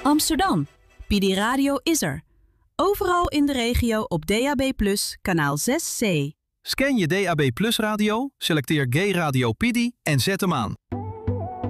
Amsterdam. PD Radio is er. Overal in de regio op DAB+, kanaal 6C. Scan je DAB Plus radio, selecteer Gay Radio PD en zet hem aan.